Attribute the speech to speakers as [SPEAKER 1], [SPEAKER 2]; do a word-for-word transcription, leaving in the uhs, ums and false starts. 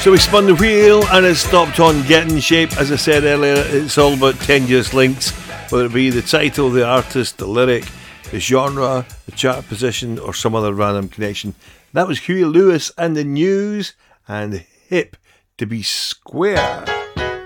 [SPEAKER 1] So we spun the wheel and it stopped on Getting Shape. As I said earlier, it's all about tenuous links, whether it be the title, the artist, the lyric, the genre, the chart position, or some other random connection. That was Huey Lewis and the News and Hip to Be Square.